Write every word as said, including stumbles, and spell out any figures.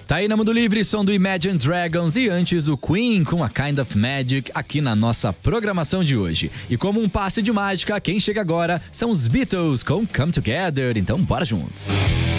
Tá aí na Mundo Livre, som do Imagine Dragons e antes o Queen com a Kind of Magic aqui na nossa programação de hoje. E como um passe de mágica, quem chega agora são os Beatles com Come Together, então bora juntos.